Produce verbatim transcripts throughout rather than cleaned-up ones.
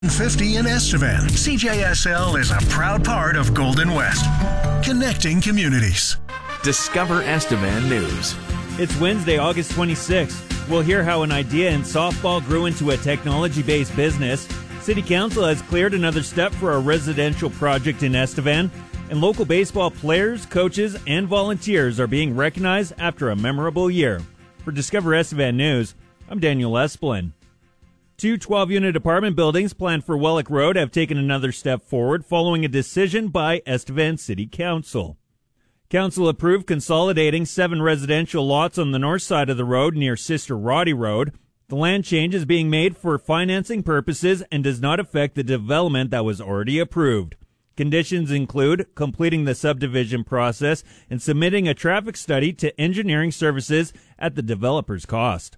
fifty in Estevan. C J S L is a proud part of Golden West, connecting communities. Discover Estevan News. It's Wednesday, August twenty-sixth. We'll hear how an idea in softball grew into a technology-based business. City Council has cleared another step for a residential project in Estevan. And local baseball players, coaches, and volunteers are being recognized after a memorable year. For Discover Estevan News, I'm Daniel Esplin. Two twelve-unit apartment buildings planned for Wellick Road have taken another step forward following a decision by Estevan City Council. Council approved consolidating seven residential lots on the north side of the road near Sister Roddy Road. The land change is being made for financing purposes and does not affect the development that was already approved. Conditions include completing the subdivision process and submitting a traffic study to engineering services at the developer's cost.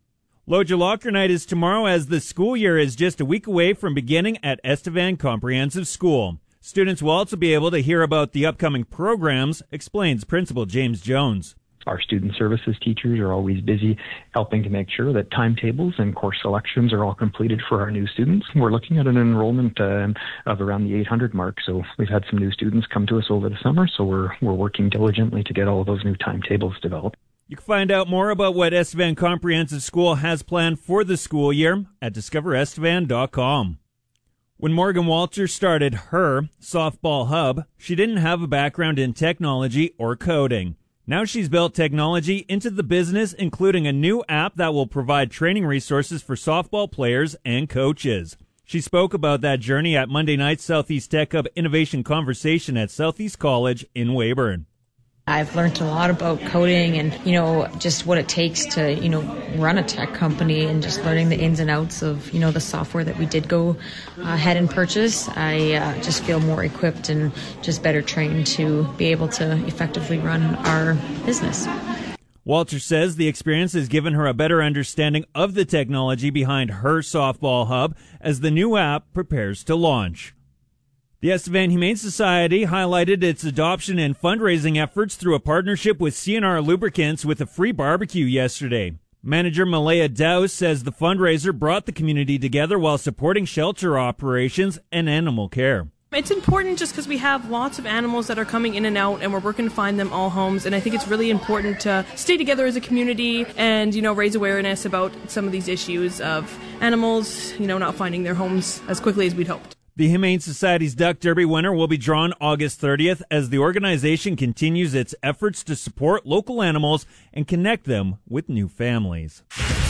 Loja Locker Night is tomorrow as the school year is just a week away from beginning at Estevan Comprehensive School. Students will also be able to hear about the upcoming programs, explains Principal James Jones. Our student services teachers are always busy helping to make sure that timetables and course selections are all completed for our new students. We're looking at an enrollment uh, of around the eight hundred mark, so we've had some new students come to us over the summer, so we're we're working diligently to get all of those new timetables developed. You can find out more about what Estevan Comprehensive School has planned for the school year at discover estevan dot com. When Morgan Walter started her softball hub, she didn't have a background in technology or coding. Now she's built technology into the business, including a new app that will provide training resources for softball players and coaches. She spoke about that journey at Monday night's Southeast Tech Hub Innovation Conversation at Southeast College in Weyburn. I've learned a lot about coding and, you know, just what it takes to, you know, run a tech company and just learning the ins and outs of, you know, the software that we did go ahead and purchase. I uh, just feel more equipped and just better trained to be able to effectively run our business. Walter says the experience has given her a better understanding of the technology behind her softball hub as the new app prepares to launch. The Estevan Humane Society highlighted its adoption and fundraising efforts through a partnership with C and R Lubricants with a free barbecue yesterday. Manager Malaya Dow says the fundraiser brought the community together while supporting shelter operations and animal care. It's important just because we have lots of animals that are coming in and out and we're working to find them all homes, and I think it's really important to stay together as a community and, you know, raise awareness about some of these issues of animals, you know, not finding their homes as quickly as we'd hoped. The Humane Society's Duck Derby winner will be drawn August thirtieth as the organization continues its efforts to support local animals and connect them with new families.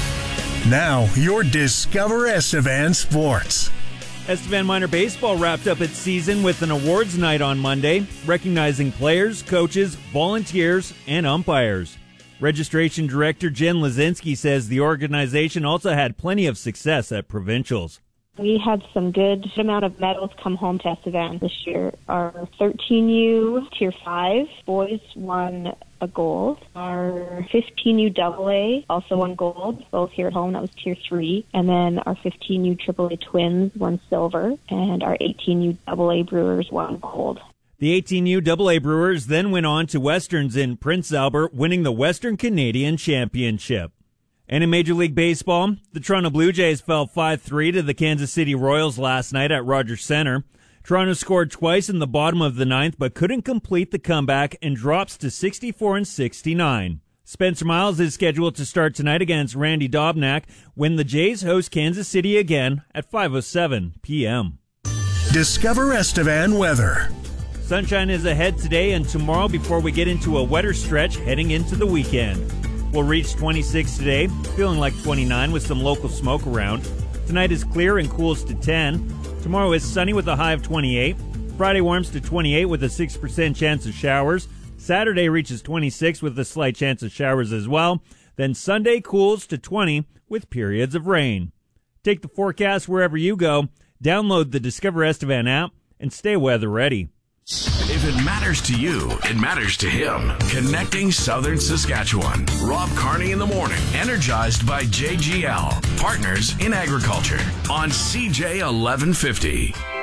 Now, your Discover Estevan Sports. Estevan Minor Baseball wrapped up its season with an awards night on Monday, recognizing players, coaches, volunteers, and umpires. Registration Director Jen Lazinski says the organization also had plenty of success at provincials. We had some good amount of medals come home to Estevan this year. Our thirteen U Tier five boys won a gold. Our fifteen U double A also won gold, both here at home. That was Tier three. And then our fifteen U triple A twins won silver. And our eighteen U double A Brewers won gold. The eighteen U double A Brewers then went on to Westerns in Prince Albert, winning the Western Canadian Championship. And in Major League Baseball, the Toronto Blue Jays fell five three to the Kansas City Royals last night at Rogers Centre. Toronto scored twice in the bottom of the ninth, but couldn't complete the comeback and drops to sixty-four and sixty-nine. Spencer Miles is scheduled to start tonight against Randy Dobnak when the Jays host Kansas City again at five oh seven p.m. Discover Estevan weather. Sunshine is ahead today and tomorrow before we get into a wetter stretch heading into the weekend. We'll reach twenty-six today, feeling like twenty-nine with some local smoke around. Tonight is clear and cools to ten. Tomorrow is sunny with a high of twenty-eight. Friday warms to twenty-eight with a six percent chance of showers. Saturday reaches twenty-six with a slight chance of showers as well. Then Sunday cools to twenty with periods of rain. Take the forecast wherever you go. Download the Discover Estevan app and stay weather ready. If it matters to you, it matters to him. Connecting Southern Saskatchewan. Rob Carney in the morning. Energized by J G L. Partners in Agriculture. On C J eleven fifty.